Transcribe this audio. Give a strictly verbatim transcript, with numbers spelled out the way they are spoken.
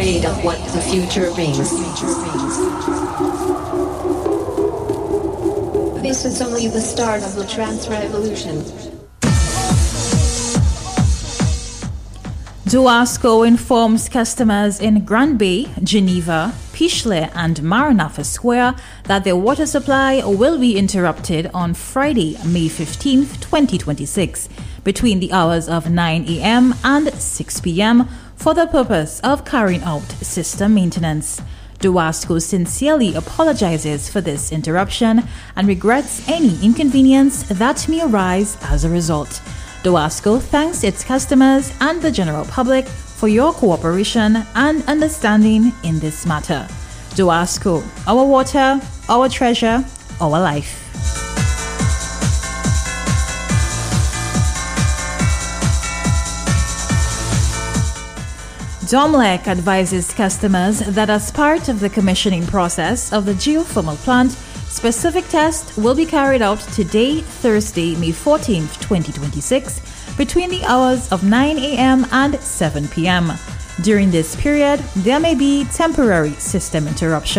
afraid of what the future brings. This is only the start of the trance revolution. Duasco informs customers in Grand Bay, Geneva, Picheley and Maranatha Square that their water supply will be interrupted on Friday, May fifteenth, twenty twenty-six, between the hours of nine a.m. and six p.m. for the purpose of carrying out system maintenance. Duasco sincerely apologizes for this interruption and regrets any inconvenience that may arise as a result. Duasco thanks its customers and the general public for your cooperation and understanding in this matter. Duasco, our water, our treasure, our life. Domlec advises customers that as part of the commissioning process of the geothermal plant, specific tests will be carried out today, Thursday, May fourteenth, twenty twenty-six, between the hours of nine a.m. and seven p.m. During this period, there may be temporary system interruption.